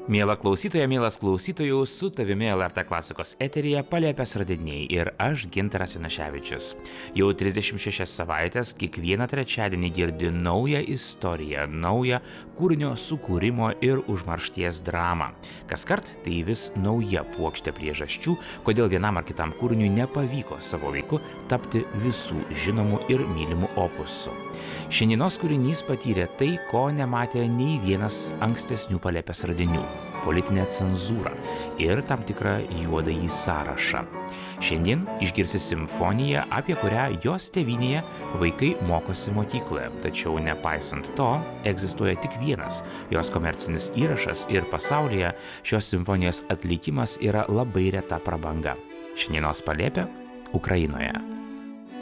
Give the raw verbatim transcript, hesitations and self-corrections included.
Miela klausytoja, mielas klausytojų, su tavimi L R T klasikos eteryje Palėpės radiniai ir aš Gintaras Januševičius. Jau trisdešimt šešias savaitės kiekvieną trečiadienį girdi naują istoriją, naują kūrinio sukūrimo ir užmaršties dramą. Kaskart tai vis nauja puokštė priežasčių, kodėl vienam ar kitam kūriniui nepavyko savo laiku tapti visų žinomų ir mylimų opusų. Šiandienos kūrinys patyrė tai, ko nematė nei vienas ankstesnių Palėpės radinių – politinę cenzūrą ir tam tikrą juodąjį sąrašą. Šiandien išgirsi simfoniją, apie kurią jos tėvynėje vaikai mokosi mokykloje, tačiau nepaisant to, egzistuoja tik vienas jos komercinis įrašas ir pasaulyje šios simfonijos atlikimas yra labai reta prabanga. Šiandienos Palėpė Ukrainoje.